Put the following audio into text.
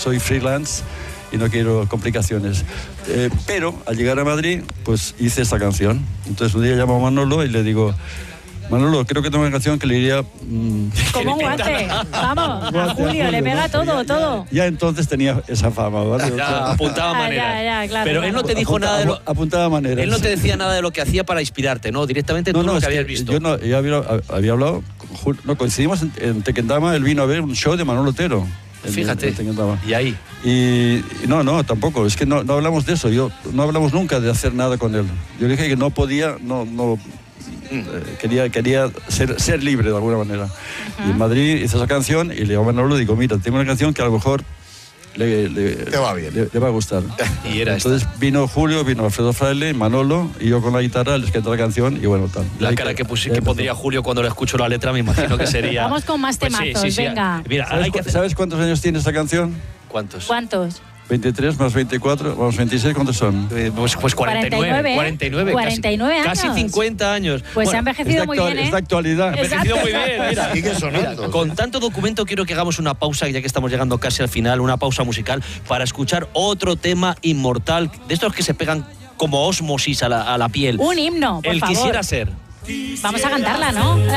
soy freelance y no quiero complicaciones. Pero al llegar a Madrid, pues hice esta canción. Entonces un día llamo a Manolo y le digo: Manolo, creo que tengo una canción que le iría... Como un guante. Vamos, a Julio le pega todo. Ya entonces tenía esa fama, ¿vale? Ya apuntaba maneras. Ya, claro, pero claro. él no te dijo nada de lo... Apuntaba maneras. Él no te decía nada de lo que hacía para inspirarte, ¿no? Directamente tú lo que habías visto. Yo había hablado... coincidimos en Tequendama, él vino a ver un show de Manolo Otero. Fíjate, y ahí. Y no, tampoco, es que no hablamos de eso, no hablamos nunca de hacer nada con él. Yo le dije que no podía, quería ser libre de alguna manera. Y en Madrid hice esa canción y le digo a Manolo, digo, mira, tengo una canción que a lo mejor te va bien. Le va a gustar. Y era entonces vino Julio, vino Alfredo Fraile, Manolo y yo con la guitarra les canté la canción y bueno, tal. La cara que pondría Julio cuando le escucho la letra me imagino que sería... Vamos con más temazos, venga. Mira, ¿Sabes cuántos años tiene esta canción? ¿Cuántos? 23 más 24, vamos, 26, ¿cuántos son? Pues 49 años. Casi 50 años. Pues se ha envejecido muy bien, Es de actualidad. Ha envejecido muy bien, mira. Sigue sonando. Mira, con tanto documento quiero que hagamos una pausa, ya que estamos llegando casi al final, una pausa musical, para escuchar otro tema inmortal, de estos que se pegan como ósmosis a la piel. Un himno, por favor. Quisiera ser. Vamos a cantarla, ¿no?